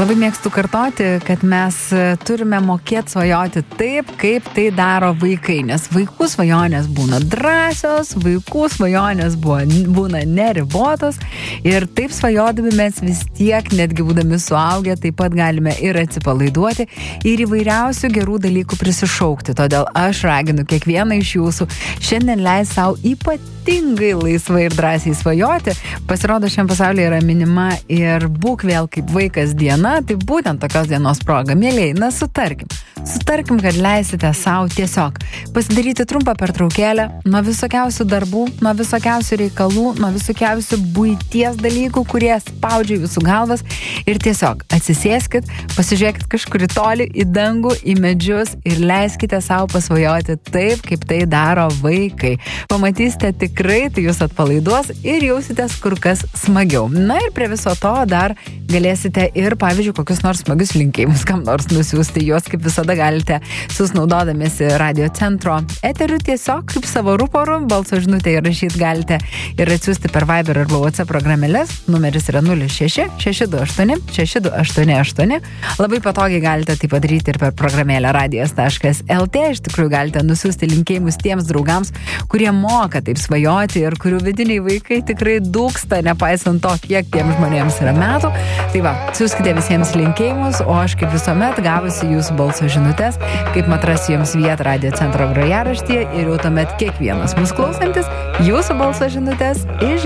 Labai mėgstu kartoti, kad mes turime mokėti svajoti taip, kaip tai daro vaikai, nes vaikų svajonės būna drąsios, vaikų svajonės būna neribotos ir taip svajodami mes vis tiek, netgi būdami suaugę, taip pat galime ir atsipalaiduoti ir įvairiausių gerų dalykų prisišaukti. Todėl aš raginu kiekvieną iš jūsų šiandien leis savo ypatingai laisvai ir drąsiai svajoti. Pasirodo, šiam pasaulyje yra minima ir būk vėl kaip vaikas diena. Tai būtent tokios dienos proga. Mėlėjai, sutarkim, kad leisite savo tiesiog pasidaryti trumpą pertraukėlę nuo visokiausių darbų, nuo visokiausių reikalų, nuo visokiausių buities dalykų, kurie spaudžia jūsų galvas ir tiesiog atsisėskit, pasižiūrėkit kažkur į tolį, į dangų, į medžius ir leiskite savo pasvajoti taip, kaip tai daro vaikai. Pamatysite tikrai, tai jūs atpalaiduos ir jausitės kur kas smagiau. Na ir prie viso to dar galėsite ir, pavyzdžiui, kokius nors smagius linkėjimus kam nors nusiųsti. Juos kaip visada galite susnaudodamiesi Radio Centro eteriu tiesiog kaip savo ruporu, balso žinutę įrašyti galite ir atsiųsti per Viber arba WhatsApp programėles. Numeris yra 06 628 6288. Labai patogiai galite tai padaryti ir per programėlę radijas.lt. Iš tikrųjų galite nusiųsti linkėjimus tiems draugams, kurie moka taip svajoti ir kurių vidiniai vaikai tikrai dūksta, nepaisant to, kiek tiem žmonėms yra metų. Tai va, siūskite visiems linkėjimus, o aš kaip visuomet gavusi jūsų balso žinutės, kaip atrasiu jums vietą Radio Centro grojaraštyje ir jau tuomet kiekvienas mūsų klausantis jūsų balso žinutės